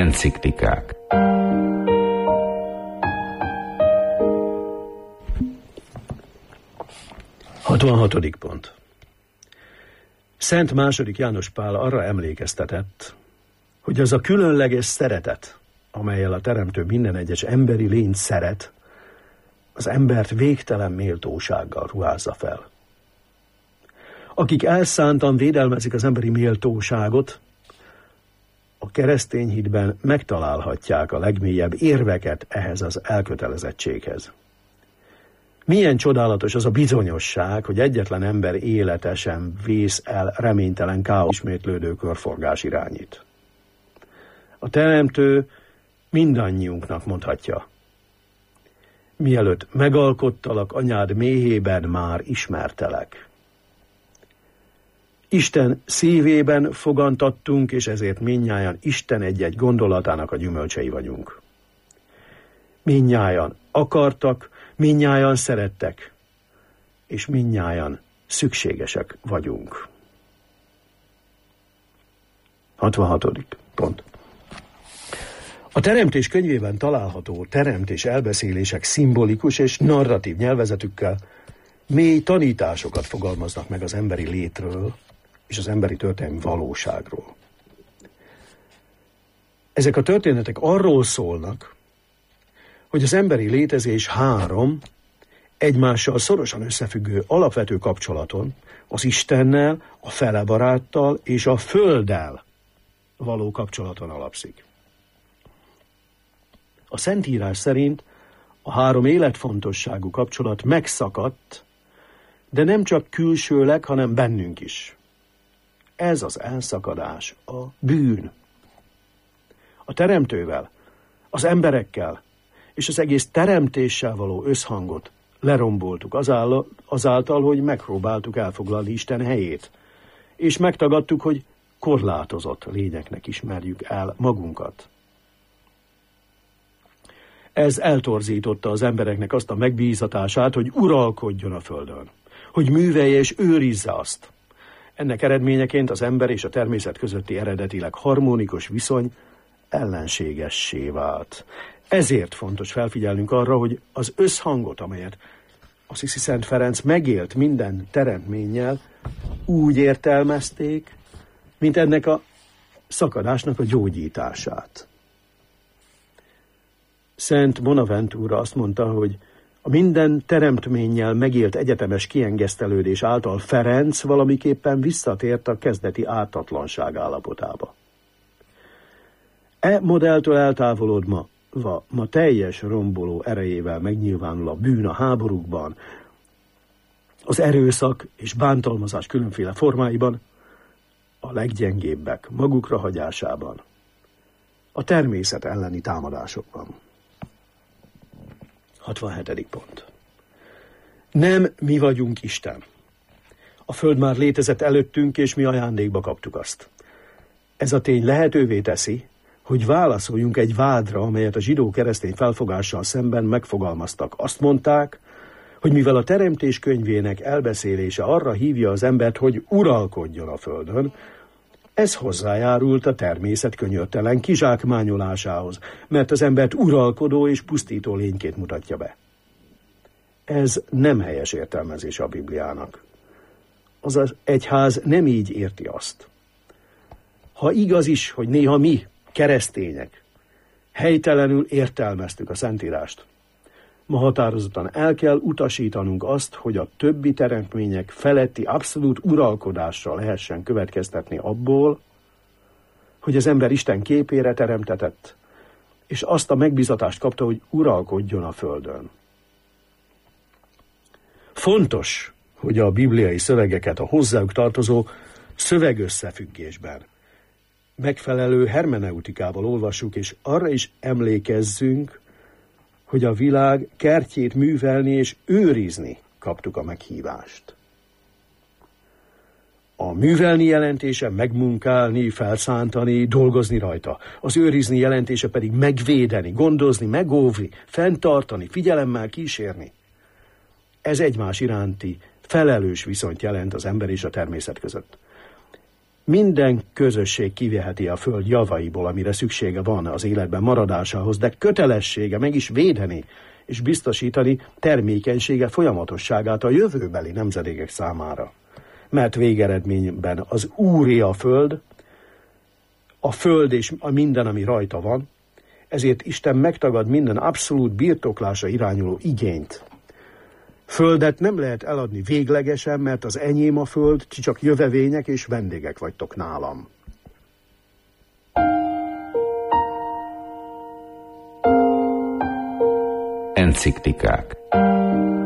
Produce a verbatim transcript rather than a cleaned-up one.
Enciklikák. hatvanhatodik pont. Szent második János Pál arra emlékeztetett, hogy az a különleges szeretet, amellyel a Teremtő minden egyes emberi lényt szeret, az embert végtelen méltósággal ruházza fel. Akik elszántan védelmezik az emberi méltóságot, a keresztény hitben megtalálhatják a legmélyebb érveket ehhez az elkötelezettséghez. Milyen csodálatos az a bizonyosság, hogy egyetlen ember élete sem vész el reménytelen káosz ismétlődő körforgás irányít. A Teremtő mindannyiunknak mondhatja: mielőtt megalkottalak anyád méhében, már ismertelek. Isten szívében fogantattunk, és ezért mindnyájan Isten egy-egy gondolatának a gyümölcsei vagyunk. Mindnyájan akartak, mindnyájan szerettek, és mindnyájan szükségesek vagyunk. hatvanhatodik pont. A Teremtés könyvében található teremtés elbeszélések szimbolikus és narratív nyelvezetükkel mély tanításokat fogalmaznak meg az emberi létről és az emberi történelmi valóságról. Ezek a történetek arról szólnak, hogy az emberi létezés három egymással szorosan összefüggő alapvető kapcsolaton, az Istennel, a felebaráttal és a Földdel való kapcsolaton alapszik. A Szentírás szerint a három életfontosságú kapcsolat megszakadt, de nem csak külsőleg, hanem bennünk is. Ez az elszakadás a bűn. A Teremtővel, az emberekkel és az egész teremtéssel való összhangot leromboltuk azáltal, hogy megpróbáltuk elfoglalni Isten helyét, és megtagadtuk, hogy korlátozott lényeknek ismerjük el magunkat. Ez eltorzította az embereknek azt a megbízatását, hogy uralkodjon a földön, hogy művelje és őrizze azt. Ennek eredményeként az ember és a természet közötti eredetileg harmonikus viszony ellenségessé vált. Ezért fontos felfigyelnünk arra, hogy az összhangot, amelyet Assisi Szent Ferenc megélt minden teremtménnyel, úgy értelmezték, mint ennek a szakadásnak a gyógyítását. Szent Bonaventura azt mondta, hogy a minden teremtménnyel megélt egyetemes kiengesztelődés által Ferenc valamiképpen visszatért a kezdeti ártatlanság állapotába. E modelltől eltávolodva, ma, ma teljes romboló erejével megnyilvánul a bűn a háborúkban, az erőszak és bántalmazás különféle formáiban, a leggyengébbek magukra hagyásában, a természet elleni támadásokban. hatvanhetedik pont. Nem mi vagyunk Isten. A Föld már létezett előttünk, és mi ajándékba kaptuk azt. Ez a tény lehetővé teszi, hogy válaszoljunk egy vádra, amelyet a zsidó-keresztény felfogással szemben megfogalmaztak. Azt mondták, hogy mivel a Teremtés könyvének elbeszélése arra hívja az embert, hogy uralkodjon a Földön, ez hozzájárult a természet könyörtelen kizsákmányolásához, mert az embert uralkodó és pusztító lényként mutatja be. Ez nem helyes értelmezése a Bibliának. Az egyház nem így érti azt. Ha igaz is, hogy néha mi, keresztények, helytelenül értelmeztük a Szentírást, ma határozottan el kell utasítanunk azt, hogy a többi teremtmények feletti abszolút uralkodásra lehessen következtetni abból, hogy az ember Isten képére teremtetett, és azt a megbízatást kapta, hogy uralkodjon a Földön. Fontos, hogy a bibliai szövegeket a hozzájuk tartozó szövegösszefüggésben megfelelő hermeneutikával olvassuk, és arra is emlékezzünk, hogy a világ kertjét művelni és őrizni kaptuk a meghívást. A művelni jelentése megmunkálni, felszántani, dolgozni rajta. Az őrizni jelentése pedig megvédeni, gondozni, megóvni, fenntartani, figyelemmel kísérni. Ez egymás iránti felelős viszonyt jelent az ember és a természet között. Minden közösség kiveheti a föld javaiból, amire szüksége van az életben maradásához, de kötelessége meg is védeni és biztosítani termékenysége folyamatosságát a jövőbeli nemzedékek számára. Mert végeredményben az Úré a föld, a föld és a minden, ami rajta van, ezért Isten megtagad minden abszolút birtoklásra irányuló igényt. Földet nem lehet eladni véglegesen, mert az enyém a föld, ti csak jövevények és vendégek vagytok nálam. Enciklikák.